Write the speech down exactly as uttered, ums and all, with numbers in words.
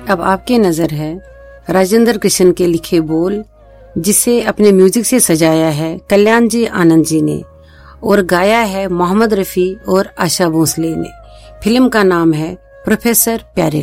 अब आपकी नजर है राजेंद्र कृष्ण के लिखे बोल, जिसे अपने म्यूजिक से सजाया है कल्याण जी आनंद जी ने और गाया है मोहम्मद रफी और आशा भोसले ने। फिल्म का नाम है प्रोफेसर प्यारेलाल।